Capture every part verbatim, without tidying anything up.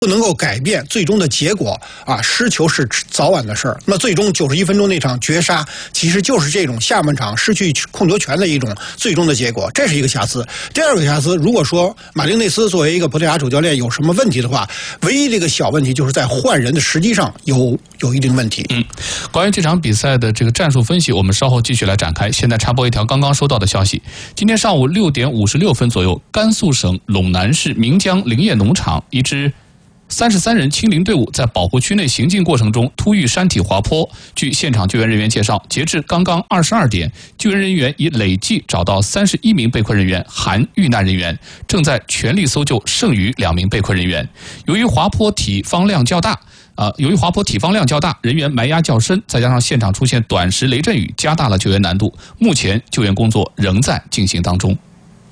不能够改变最终的结果啊，失球是早晚的事儿。那最终九十一分钟那场绝杀，其实就是这种下半场失去控球权的一种最终的结果，这是一个瑕疵。第二个瑕疵，如果说马丁内斯作为一个葡萄牙主教练有什么问题的话，唯一这个小问题就是在换人的时机上有有一定问题。 嗯，关于这场比赛的这个战术分析，我们稍后继续来展开。现在插播一条刚刚收到的消息：今天上午六点五十六分左右，甘肃省陇南市岷江林业农场一支三十三人清零队伍在保护区内行进过程中突遇山体滑坡。据现场救援人员介绍，截至刚刚二十二点，救援人员已累计找到三十一名被困人员，含遇难人员，正在全力搜救剩余两名被困人员。由于滑坡体方量较大，呃，由于滑坡体方量较大，人员埋压较深，再加上现场出现短时雷阵雨，加大了救援难度。目前救援工作仍在进行当中。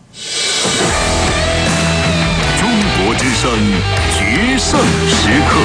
中国之声决胜时刻，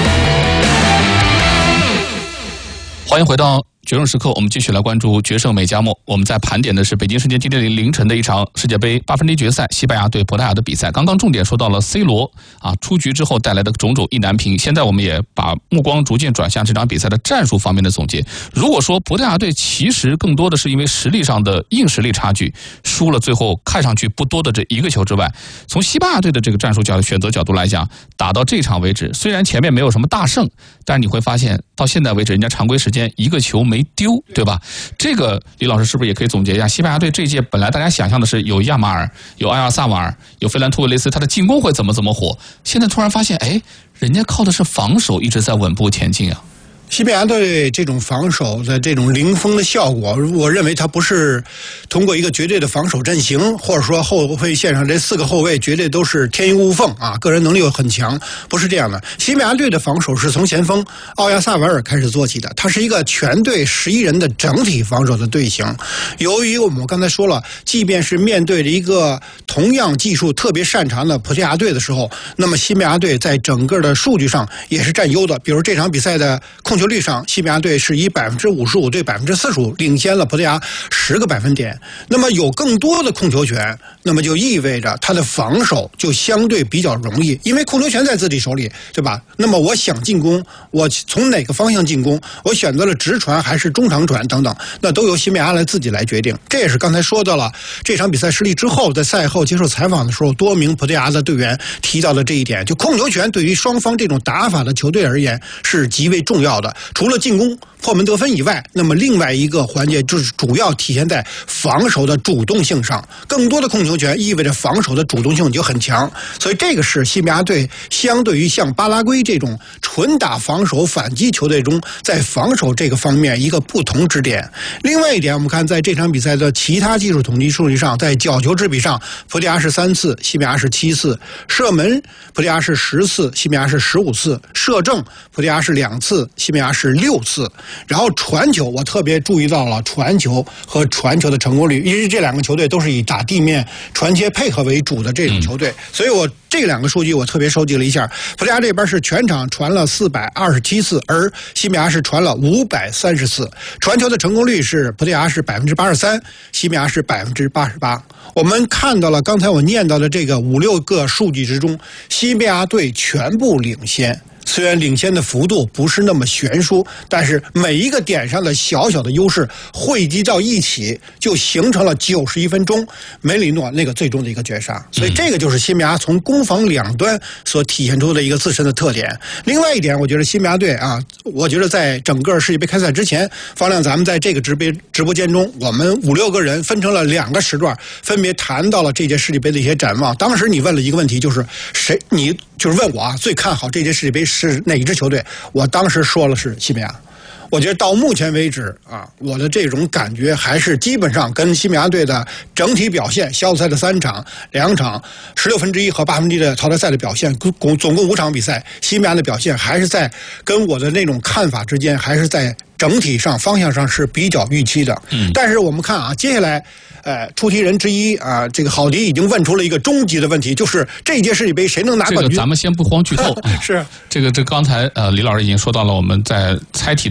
欢迎回到决胜时刻，我们继续来关注决胜美加墨。我们在盘点的是北京时间今天凌晨的一场世界杯八分之一决赛，西班牙对葡萄牙的比赛。刚刚重点说到了 C 罗啊出局之后带来的种种意难平，现在我们也把目光逐渐转向这场比赛的战术方面的总结。如果说葡萄牙队其实更多的是因为实力上的硬实力差距输了最后看上去不多的这一个球之外，从西班牙队的这个战术角选择角度来讲，打到这场为止，虽然前面没有什么大胜，但是你会发现到现在为止，人家常规时间一个球没丢，对吧？这个李老师是不是也可以总结一下？西班牙队这一届本来大家想象的是有亚马尔、有埃尔萨瓦尔、有费兰托维雷斯，他的进攻会怎么怎么火，现在突然发现，哎，人家靠的是防守一直在稳步前进啊。 西班牙队这种防守的这种零封的效果，我认为它不是通过一个绝对的防守阵型，或者说后卫线上这四个后卫绝对都是天衣无缝啊，个人能力又很强，不是这样的。西班牙队的防守是从前锋奥亚萨瓦尔开始做起的，它是一个全队十一人的整体防守的队形。由于我们刚才说了，即便是面对着一个同样技术特别擅长的葡萄牙队的时候，那么西班牙队在整个的数据上也是占优的。比如这场比赛的控球率上，西班牙队是以百分之五十五对百分之四十五领先了葡萄牙十个百分点。那么有更多的控球权，那么就意味着他的防守就相对比较容易，因为控球权在自己手里，对吧？那么我想进攻，我从哪个方向进攻，我选择了直传还是中长传等等，那都由西班牙来自己来决定。这也是刚才说到了这场比赛失利之后，在赛后接受采访的时候，多名葡萄牙的队员提到的这一点，就控球权对于双方这种打法的球队而言是极为重要的。除了进攻破门得分以外，那么另外一个环节就是主要体现在防守的主动性上。更多的控球权意味着防守的主动性就很强，所以这个是西班牙队相对于像巴拉圭这种纯打防守反击球队中，在防守这个方面一个不同之点。另外一点，我们看在这场比赛的其他技术统计数据上，在角球制比上，葡萄牙是三次，西班牙是七次；射门，葡萄牙是十次，西班牙是十五次；射正，葡萄牙是两次，西班牙是六次。然后传球，我特别注意到了传球和传球的成功率，因为这两个球队都是以打地面传切配合为主的这种球队，所以我这两个数据我特别收集了一下。葡萄牙这边是全场传了四百二十七次，而西班牙是传了五百三十次。传球的成功率是葡萄牙是百分之八十三，西班牙是百分之八十八。我们看到了刚才我念到的这个五六个数据之中，西班牙队全部领先。虽然领先的幅度不是那么悬殊，但是每一个点上的小小的优势汇集到一起，就形成了九十一分钟梅里诺那个最终的一个绝杀。所以这个就是西班牙从攻防两端所体现出的一个自身的特点。另外一点，我觉得西班牙队啊，我觉得在整个世界杯开赛之前，方亮咱们在这个直播直播间中，我们五六个人分成了两个时段，分别谈到了这届世界杯的一些展望。当时你问了一个问题，就是谁你就是问我啊，最看好这届世界杯是哪一支球队？我当时说了是西班牙。我觉得到目前为止啊，我的这种感觉还是基本上跟西班牙队的整体表现，小组赛的三场、两场、十六分之一和八分之一的淘汰赛的表现，共总共五场比赛，西班牙的表现还是在跟我的那种看法之间，还是在整体上方向上是比较预期的。嗯，但是我们看啊，接下来。呃，出题人之一啊，这个郝迪已经问出了一个终极的问题，就是这一届世界杯谁能拿冠军？ 这个咱们先不慌剧透。 是这个，这刚才呃，李老师已经说到了我们在猜题的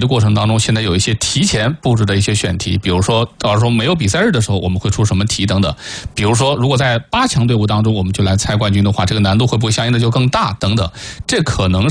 的过程当中，现在有一些提前布置的一些选题，比如说到时候没有比赛日的时候，我们会出什么题等等。比如说，如果在八强队伍当中，我们就来猜冠军的话，这个难度会不会相应的就更大等等？这可能